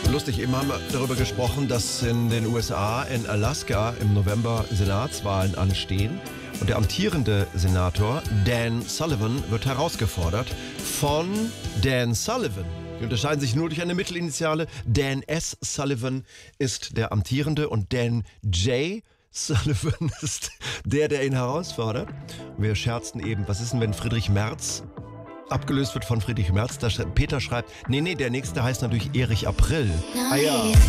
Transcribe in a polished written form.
Lustig, eben haben wir darüber gesprochen, dass in den USA, in Alaska im November Senatswahlen anstehen. Und der amtierende Senator Dan Sullivan wird herausgefordert von Dan Sullivan. Die unterscheiden sich nur durch eine Mittelinitiale. Dan S. Sullivan ist der amtierende und Dan J. Sullivan ist der ihn herausfordert. Und wir scherzten eben, was ist denn, wenn Friedrich Merz abgelöst wird von Friedrich Merz? Peter schreibt, nee, der nächste heißt natürlich Erich April. Ah ja.